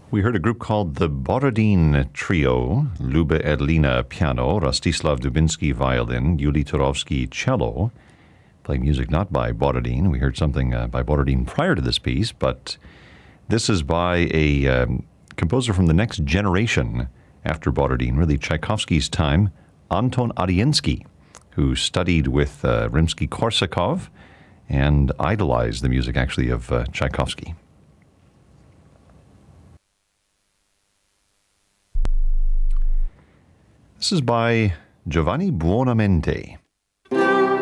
We heard a group called the Borodin Trio, Luba Edlina piano, Rostislav Dubinsky violin, Yuli Turovsky cello, playing music not by Borodin. We heard something by Borodin prior to this piece, but this is by a composer from the next generation after Borodin, really Tchaikovsky's time, Anton Ariensky, who studied with Rimsky-Korsakov and idolized the music, actually, of Tchaikovsky. This is by Giovanni Buonamente.